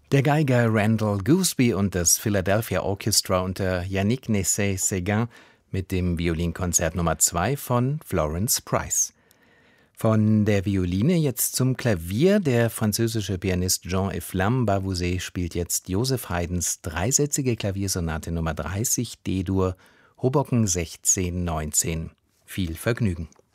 Der Geiger Randall Gooseby und das Philadelphia Orchestra unter Yannick Nézet-Séguin mit dem Violinkonzert Nummer 2 von Florence Price. Von der Violine jetzt zum Klavier. Der französische Pianist Jean Efflam Bavouzet spielt jetzt Joseph Haydns dreisätzige Klaviersonate Nummer 30 D-Dur, Hoboken 1619. Viel Vergnügen.